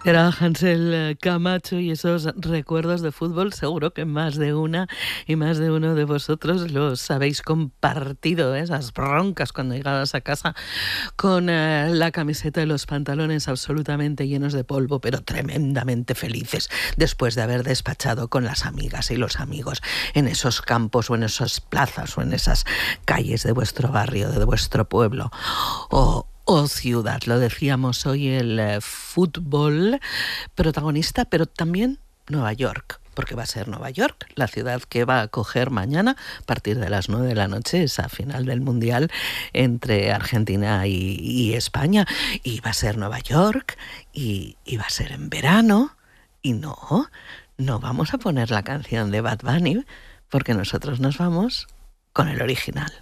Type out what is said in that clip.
Era Hansel Camacho y esos recuerdos de fútbol seguro que más de una y más de uno de vosotros los habéis compartido, ¿eh? Esas broncas cuando llegabas a casa con la camiseta y los pantalones absolutamente llenos de polvo, pero tremendamente felices después de haber despachado con las amigas y los amigos en esos campos o en esas plazas o en esas calles de vuestro barrio, de vuestro pueblo. O ciudad, lo decíamos hoy, el fútbol protagonista, pero también Nueva York, porque va a ser Nueva York la ciudad que va a acoger mañana, a partir de las 9 de la noche, esa final del Mundial entre Argentina y España. Y va a ser Nueva York y va a ser en verano. Y no vamos a poner la canción de Bad Bunny, porque nosotros nos vamos con el original.